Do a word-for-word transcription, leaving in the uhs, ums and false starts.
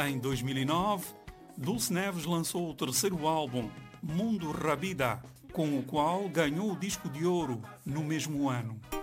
Em dois mil e nove, Dulce Neves lançou o terceiro álbum, Mundo Rabida, com o qual ganhou o disco de ouro no mesmo ano.